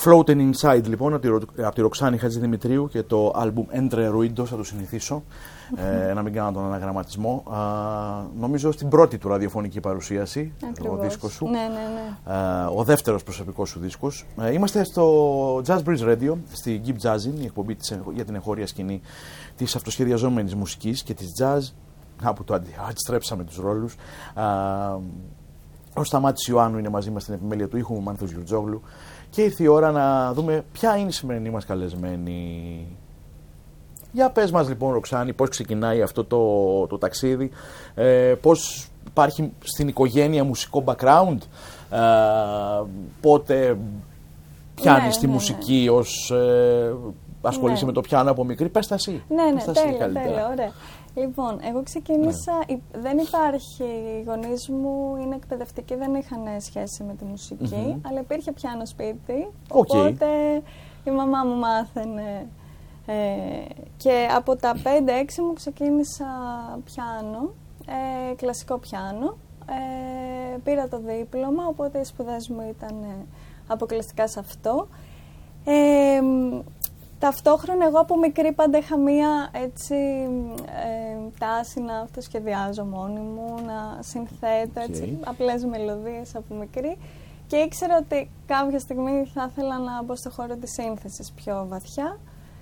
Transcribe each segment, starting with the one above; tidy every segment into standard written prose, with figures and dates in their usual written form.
Floating Inside λοιπόν από τη Ροξάνη Χατζηδημητρίου και το άλμπουμ Entre Ruidos, θα το συνηθίσω να μην κάνω τον αναγραμματισμό. Νομίζω στην πρώτη του ραδιοφωνική παρουσίαση, ο δίσκος σου, ο δεύτερος προσωπικός σου δίσκος. Είμαστε στο Jazz Bridge Radio, στη Keep Jazzin, η εκπομπή για την εγχώρια σκηνή της αυτοσχεδιαζόμενης μουσικής και της jazz. Από το αντιστρέψαμε τους ρόλους. Ο Σταμάτης Ιωάννου είναι μαζί μας στην επιμέλεια του ήχου, ο Μάνθος Γιουρτζόγλου. Και ήρθε η ώρα να δούμε ποια είναι η σημερινή μας καλεσμένη. Για πες μας λοιπόν, Ροξάνη, πώς ξεκινάει αυτό το ταξίδι, πώς υπάρχει στην οικογένεια μουσικό background, πότε πιάνεις τη μουσική ως ασχολείσαι με το πιάνο από μικρή. Πες τα εσύ. Τέλεια, ωραία. Λοιπόν, εγώ ξεκίνησα, δεν υπάρχει, οι γονείς μου είναι εκπαιδευτικοί, δεν είχαν σχέση με τη μουσική, αλλά υπήρχε πιάνο σπίτι, οπότε η μαμά μου μάθαινε και από τα 5-6 μου ξεκίνησα πιάνο, κλασικό πιάνο, πήρα το δίπλωμα, οπότε οι σπουδές μου ήταν αποκλειστικά σε αυτό. Ταυτόχρονα εγώ από μικρή πάντα είχα μία τάση να αυτοσχεδιάζω μόνη μου, να συνθέτω απλές μελωδίες από μικρή και ήξερα ότι κάποια στιγμή θα ήθελα να μπω στο χώρο της σύνθεσης πιο βαθιά.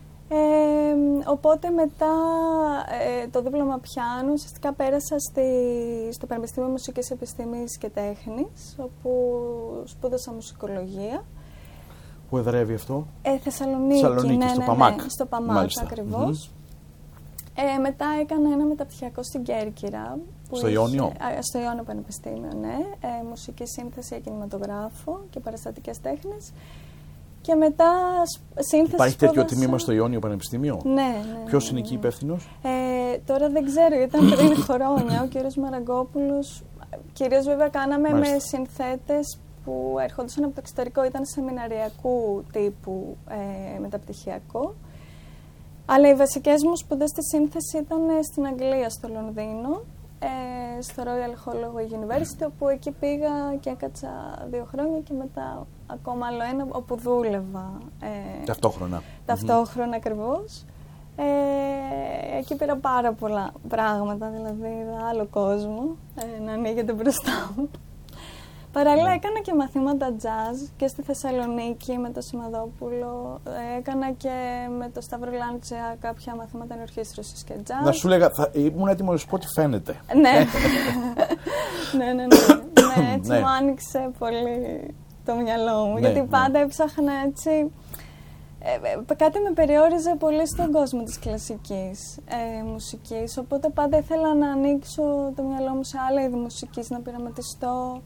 Οπότε μετά το δίπλωμα πιάνου ουσιαστικά πέρασα στο Πανεπιστήμιο Μουσικής Επιστήμης και Τέχνης, όπου σπούδασα μουσικολογία. Πού εδρεύει αυτό? Θεσσαλονίκη, στο Παμάκ. Στο Παμάκ ακριβώς. Μετά έκανα ένα μεταπτυχιακό στην Κέρκυρα. Στο Ιόνιο? Στο Ιόνιο Πανεπιστήμιο, ναι. Μουσική σύνθεση για κινηματογράφο και παραστατικές τέχνες. Και μετά σύνθεση. Υπάρχει τέτοιο τμήμα στο Ιόνιο Πανεπιστήμιο? Ναι. Ποιος είναι εκεί υπεύθυνος? Τώρα δεν ξέρω, ήταν πριν χρόνια. Ο κύριος Μαραγκόπουλος. Κυρίως βέβαια κάναμε με συνθέτες που ερχόντουσαν από το εξωτερικό, ήταν σεμιναριακού τύπου μεταπτυχιακό. Αλλά οι βασικές μου σπουδές στη σύνθεση ήταν στην Αγγλία, στο Λονδίνο, στο Royal Holloway University, όπου εκεί πήγα και έκατσα 2 χρόνια και μετά ακόμα άλλο ένα, όπου δούλευα. Ταυτόχρονα ακριβώς. Εκεί πήρα πάρα πολλά πράγματα, δηλαδή είδα άλλο κόσμο να ανοίγεται μπροστά μου. Παράλληλα έκανα και μαθήματα jazz και στη Θεσσαλονίκη με το Σημαδόπουλο. Έκανα και με το Σταύρο Λάντσια κάποια μαθήματα ενορχήστρωσης και jazz. Να σου λέγα, ήμουν έτοιμο να σου πω τι φαίνεται. Ναι. ναι, έτσι μου άνοιξε πολύ το μυαλό μου. Γιατί πάντα έψαχνα έτσι. Κάτι με περιόριζε πολύ στον κόσμο της κλασικής μουσικής. Οπότε πάντα ήθελα να ανοίξω το μυαλό μου σε άλλα είδη μουσικής, να πειραματιστώ.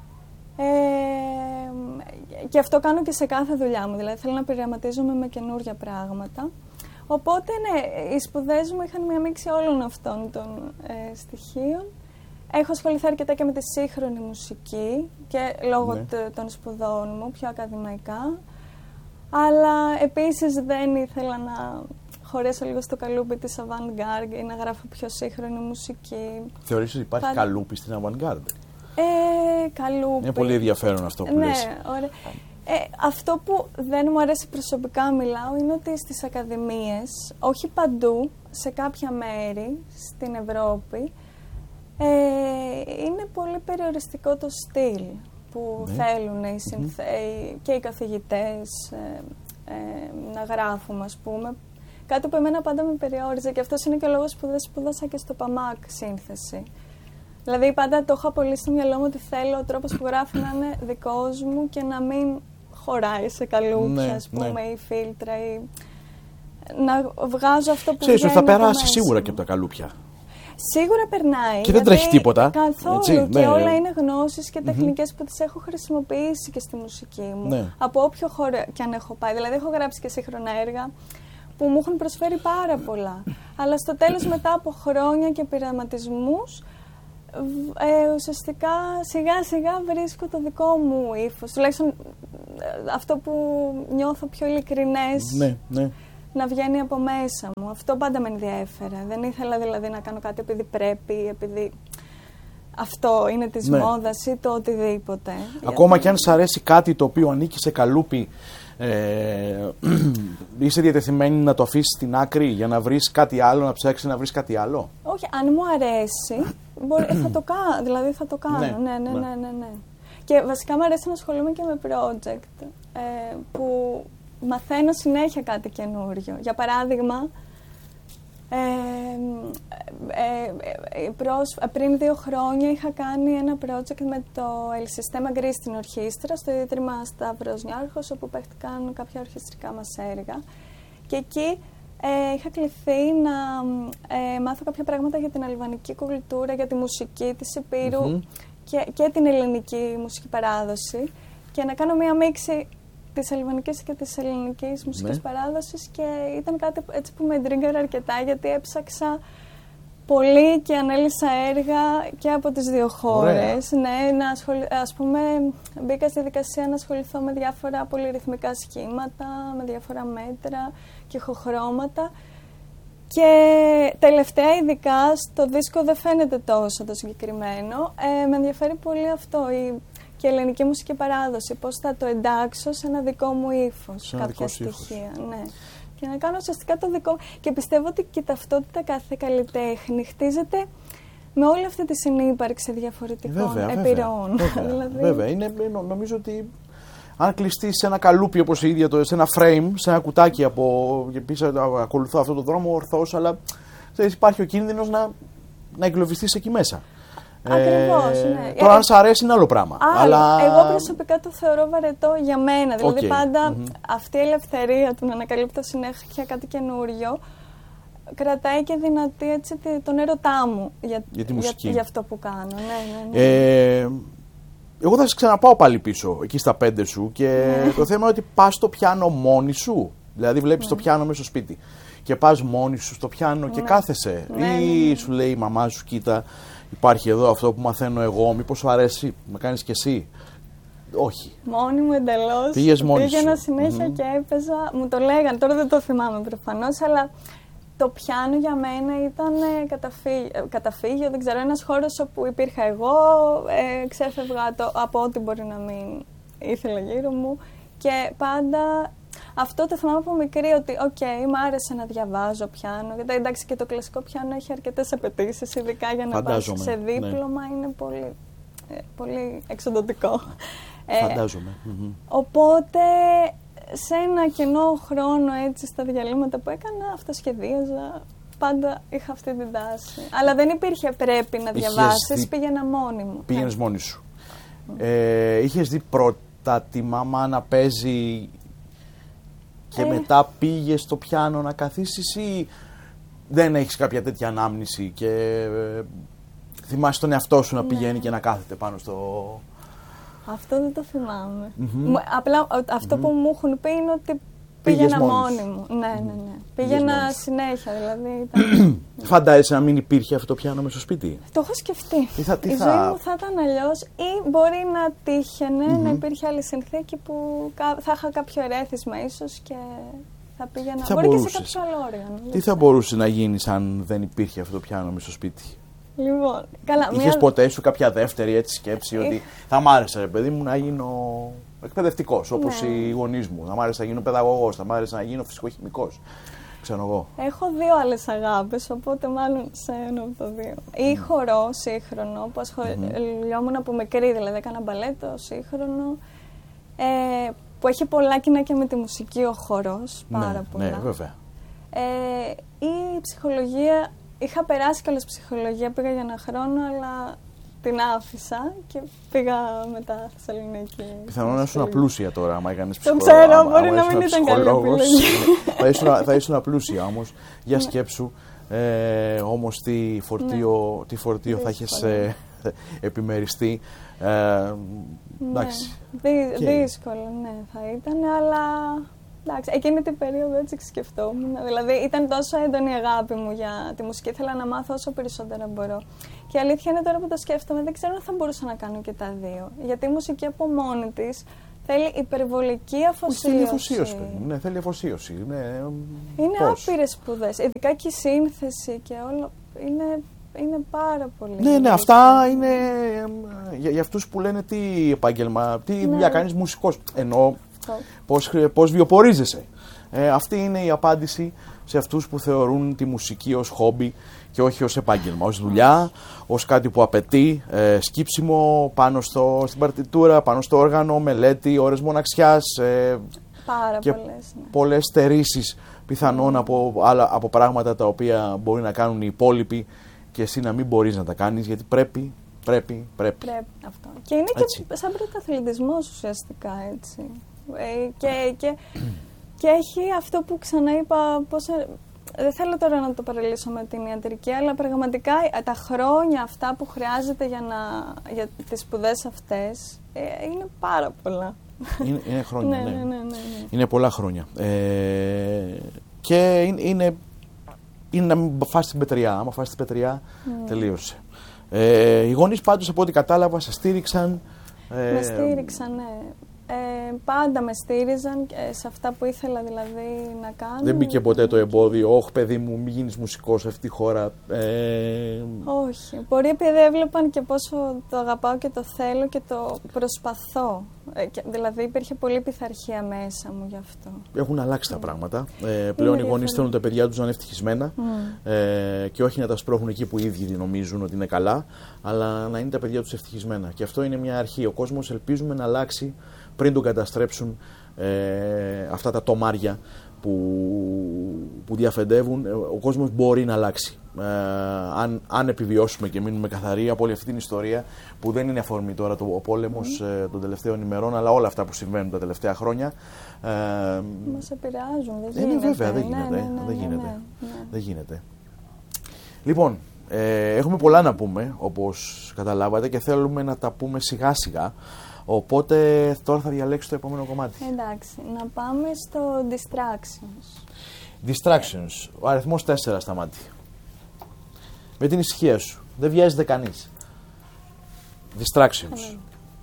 Και αυτό κάνω και σε κάθε δουλειά μου, δηλαδή θέλω να πειραματίζομαι με καινούργια πράγματα. Οπότε ναι, οι σπουδές μου είχαν μια μίξη όλων αυτών των στοιχείων. Έχω ασχοληθεί αρκετά και με τη σύγχρονη μουσική και λόγω των σπουδών μου, πιο ακαδημαϊκά. Αλλά επίσης δεν ήθελα να χωρέσω λίγο στο καλούπι της avant-garde ή να γράφω πιο σύγχρονη μουσική. Θεωρείς ότι υπάρχει καλούπι στην avant-garde? Καλούπι. Είναι πολύ ενδιαφέρον αυτό που λες. Ωραία. Αυτό που δεν μου αρέσει προσωπικά, μιλάω, είναι ότι στις ακαδημίες, όχι παντού, σε κάποια μέρη στην Ευρώπη, είναι πολύ περιοριστικό το στυλ που θέλουν και οι καθηγητές να γράφουμε, ας πούμε. Κάτι που εμένα πάντα με περιόριζε και αυτός είναι και ο λόγος που δεν σπούδασα και στο Παμάκ σύνθεση. Δηλαδή πάντα το είχα πολύ στο μυαλό μου ότι θέλω ο τρόπος που γράφει να είναι δικός μου και να μην χωράει σε καλούπια, ας πούμε, ή φίλτρα, ή να βγάζω αυτό που ξέρεις, θα περάσει σίγουρα και από τα καλούπια. Σίγουρα περνάει. Και δεν τρέχει τίποτα. Καθόλου. Έτσι, και όλα είναι γνώσεις και τεχνικές που τις έχω χρησιμοποιήσει και στη μουσική μου. Ναι. Από όποιο χώρο και αν έχω πάει. Δηλαδή έχω γράψει και σύγχρονα έργα που μου έχουν προσφέρει πάρα πολλά. Αλλά στο τέλος, μετά από χρόνια και πειραματισμούς, ουσιαστικά σιγά σιγά βρίσκω το δικό μου ύφος. Τουλάχιστον αυτό που νιώθω πιο ειλικρινές. Ναι. Να βγαίνει από μέσα μου. Αυτό πάντα με ενδιέφερε. Δεν ήθελα δηλαδή να κάνω κάτι επειδή πρέπει, επειδή αυτό είναι της μόδας ή το οτιδήποτε. Ακόμα και αν σ' αρέσει κάτι το οποίο ανήκει σε καλούπι, Είσαι διατεθειμένη να το αφήσεις στην άκρη για να βρεις κάτι άλλο, να ψάξεις να βρεις κάτι άλλο? Όχι, αν μου αρέσει, θα το κάνω. Δηλαδή θα το κάνω. Ναι. Και βασικά μου αρέσει να ασχολούμαι και με project που μαθαίνω συνέχεια κάτι καινούριο. Για παράδειγμα, πριν 2 χρόνια είχα κάνει ένα project με το El Sistema Gris στην ορχήστρα, στο Ίδρυμα Σταύρος Νιάρχος, όπου παίχτηκαν κάποια ορχιστρικά μας έργα. Και εκεί είχα κληθεί να μάθω κάποια πράγματα για την αλβανική κουλτούρα, για τη μουσική της Υπήρου και την ελληνική μουσική παράδοση, και να κάνω μία μίξη της αλβανικής και της ελληνικής μουσικής παράδοσης, και ήταν κάτι έτσι που με εντρίγκαρε αρκετά, γιατί έψαξα πολύ και ανέλησα έργα και από τις 2 χώρες. Ναι, ας πούμε, μπήκα στη δικασία να ασχοληθώ με διάφορα πολυρυθμικά σχήματα, με διάφορα μέτρα και ηχοχρώματα. Και τελευταία, ειδικά στο δίσκο, δεν φαίνεται τόσο το συγκεκριμένο. Με ενδιαφέρει πολύ αυτό, και ελληνική μουσική παράδοση, πώς θα το εντάξω σε ένα δικό μου ύφος, κάποια στοιχεία. Ναι. Και να κάνω ουσιαστικά το δικό μου. Και πιστεύω ότι και η ταυτότητα κάθε καλλιτέχνη χτίζεται με όλη αυτή τη συνύπαρξη διαφορετικών επιρροών. Βέβαια. Νομίζω ότι αν κλειστεί σε ένα καλούπι, όπως η ίδια, σε ένα frame, σε ένα κουτάκι και πεις ακολουθώ αυτό το δρόμο ορθώς, αλλά υπάρχει ο κίνδυνος να εγκλωβιστείς εκεί μέσα. Ακριβώς, ναι. Τώρα, αν σ' αρέσει, είναι άλλο πράγμα. Αλλά εγώ προσωπικά το θεωρώ βαρετό για μένα. Δηλαδή, πάντα αυτή η ελευθερία του να ανακαλύπτω συνέχεια κάτι καινούριο κρατάει και δυνατή έτσι τον έρωτά μου για αυτό που κάνω. Ναι. Εγώ θα σε ξαναπάω πάλι πίσω, εκεί στα 5 σου, και το θέμα είναι ότι πας στο πιάνο μόνη σου. Δηλαδή, βλέπεις το πιάνο μέσα στο σπίτι και πας μόνη σου στο πιάνο και κάθεσαι. Ή σου λέει η μαμά σου, κοίτα, υπάρχει εδώ αυτό που μαθαίνω εγώ, μήπως σου αρέσει, με κάνεις κι εσύ? Όχι. Μόνη μου εντελώς. Πήγαινα συνέχεια και έπαιζα. Μου το λέγανε, τώρα δεν το θυμάμαι προφανώς, αλλά το πιάνο για μένα ήταν καταφύγιο, δεν ξέρω, ένας χώρος όπου υπήρχα εγώ, ξέφευγα από ό,τι μπορεί να μην ήθελα γύρω μου, και πάντα αυτό το θυμάμαι από μικρή, ότι μ' άρεσε να διαβάζω πιάνο, γιατί εντάξει και το κλασικό πιάνο έχει αρκετές απαιτήσεις, ειδικά για να πας σε δίπλωμα, είναι πολύ, πολύ εξοντωτικό. Φαντάζομαι. Οπότε σε ένα κενό χρόνο, έτσι, στα διαλύματα που έκανα, αυτοσχεδίαζα. Πάντα είχα αυτή την τάση. Αλλά δεν υπήρχε πρέπει να διαβάσεις, πήγαινα μόνη μου. Πήγαινες μόνη σου. Είχες δει πρώτα τη μαμά να παίζει και μετά πήγες στο πιάνο να καθίσεις, ή δεν έχεις κάποια τέτοια ανάμνηση και θυμάσαι τον εαυτό σου να πηγαίνει και να κάθεται πάνω στο... Αυτό δεν το θυμάμαι. Απλά αυτό που μου έχουν πει είναι ότι πήγαινα μόνη μου. Ναι. Πήγαινα συνέχεια, δηλαδή. Φαντάζεσαι να μην υπήρχε αυτό το πιάνο μέσα στο σπίτι? Το έχω σκεφτεί. Η ζωή μου θα ήταν αλλιώς, ή μπορεί να τύχαινε να υπήρχε άλλη συνθήκη που θα είχα κάποιο ερέθισμα ίσως και θα πήγαινα. Μπορεί και σε κάποιο άλλο όργανο. Τι θα μπορούσε να γίνεις αν δεν υπήρχε αυτό το πιάνο μέσα στο σπίτι? Λοιπόν, καλά, είχες ποτέ σου κάποια δεύτερη έτσι σκέψη ότι θα μ' άρεσε, ρε παιδί μου, να γίνω εκπαιδευτικός, όπως οι γονείς μου? Θα μ' άρεσε να γίνω παιδαγωγός, θα μ' άρεσε να γίνω φυσικοχημικός? Ξέρω εγώ. Έχω 2 άλλες αγάπες, οπότε μάλλον σε ένα από το 2. Ή χορό σύγχρονο, που ασχολιόμουν από μικρή, δηλαδή έκανα μπαλέτο σύγχρονο, που έχει πολλά κοινά και με τη μουσική, ο χορός, πάρα πολλά. Ναι, βέβαια. Ή ψυχολογία. Είχα περάσει καλώς ψυχολογία, πήγα για 1 χρόνο, αλλά την άφησα και πήγα μετά Θεσσαλονίκη. Πιθανόν να ήσουν πλούσια τώρα, άμα έκανες ψυχολόγο. Το ξέρω, μπορεί να μην ήταν καλή επιλογή. Θα ήσουν πλούσια όμως. Για σκέψου, όμως τι φορτίο θα έχεις επιμεριστεί. Εντάξει. Δύσκολο, ναι, θα ήταν, αλλά... Εντάξει, εκείνη την περίοδο έτσι σκεφτόμουν. Δηλαδή ήταν τόσο έντονη η αγάπη μου για τη μουσική, ήθελα να μάθω όσο περισσότερα μπορώ. Και η αλήθεια είναι, τώρα που το σκέφτομαι, δεν ξέρω αν θα μπορούσα να κάνω και τα 2. Γιατί η μουσική από μόνη της θέλει υπερβολική αφοσίωση. Θέλει αφοσίωση. Ναι, θέλει αφοσίωση. Είναι άπειρες σπουδές. Ειδικά και η σύνθεση και όλο. Είναι πάρα πολύ. Ναι, αυτά είναι για αυτούς που λένε τι επάγγελμα, τι δουλειά κάνεις, μουσικός. Ενώ πώς βιοπορίζεσαι. Αυτή είναι η απάντηση σε αυτούς που θεωρούν τη μουσική ως χόμπι και όχι ως επάγγελμα, ως δουλειά, ως κάτι που απαιτεί σκύψιμο πάνω στην παρτιτούρα, πάνω στο όργανο, μελέτη, ώρες μοναξιάς και πολλές στερήσεις πιθανόν από πράγματα τα οποία μπορεί να κάνουν οι υπόλοιποι και εσύ να μην μπορείς να τα κάνεις γιατί πρέπει αυτό. Και είναι και σαν πρωταθλητισμός ουσιαστικά, έτσι. Και έχει αυτό που ξαναείπα, δεν θέλω τώρα να το παραλύσω με την ιατρική, αλλά πραγματικά τα χρόνια αυτά που χρειάζεται για τις σπουδές αυτές είναι πάρα πολλά. Είναι χρόνια, ναι. Είναι πολλά χρόνια. Και είναι να μην φας την πετριά. Άμα φας την πετριά, τελείωσε. Οι γονείς πάντως, από ό,τι κατάλαβα, σας στήριξαν. Με στήριξαν, ναι. Πάντα με στήριζαν σε αυτά που ήθελα δηλαδή να κάνω. Δεν μπήκε ποτέ το εμπόδιο, όχι παιδί μου, μην γίνεις μουσικός σε αυτή τη χώρα. Όχι. Μπορεί επειδή έβλεπαν και πόσο το αγαπάω και το θέλω και το προσπαθώ. Δηλαδή υπήρχε πολλή πειθαρχία μέσα μου γι' αυτό. Έχουν αλλάξει τα πράγματα. Πλέον οι γονείς θέλουν τα παιδιά τους να είναι ευτυχισμένα και όχι να τα σπρώχνουν εκεί που οι ίδιοι νομίζουν ότι είναι καλά, αλλά να είναι τα παιδιά τους ευτυχισμένα. Και αυτό είναι μια αρχή. Ο κόσμος ελπίζουμε να αλλάξει πριν τον καταστρέψουν αυτά τα τομάρια που διαφεντεύουν. Ο κόσμος μπορεί να αλλάξει. Αν επιβιώσουμε και μείνουμε καθαροί από όλη αυτή την ιστορία που δεν είναι αφορμή τώρα ο πόλεμος των τελευταίων ημερών, αλλά όλα αυτά που συμβαίνουν τα τελευταία χρόνια. Μας επηρεάζουν, δεν γίνεται. Βέβαια, δεν γίνεται. Λοιπόν, έχουμε πολλά να πούμε, όπως καταλάβατε, και θέλουμε να τα πούμε σιγά σιγά. Οπότε τώρα θα διαλέξω το επόμενο κομμάτι. Εντάξει, να πάμε στο Distractions. Distractions, ο αριθμός 4 στα μάτια. Με την ησυχία σου, δεν βιάζεται κανείς. Distractions.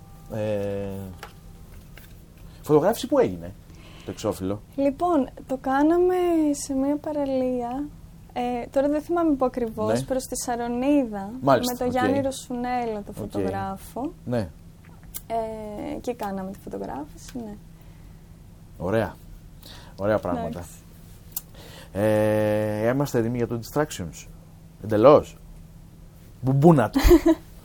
Φωτογράφηση που έγινε το εξώφυλλο. Λοιπόν, το κάναμε σε μια παραλία. Τώρα δεν θυμάμαι πού ακριβώς, ναι. Προς τη Σαρονίδα. Μάλιστα, με τον Γιάννη Ρωσουνέλο, το φωτογράφο. Ναι. Και κάναμε τη φωτογράφηση, ναι. Ωραία πράγματα. Είμαστε έτοιμοι για το Distractions. Εντελώς. Μπουμπούνα του.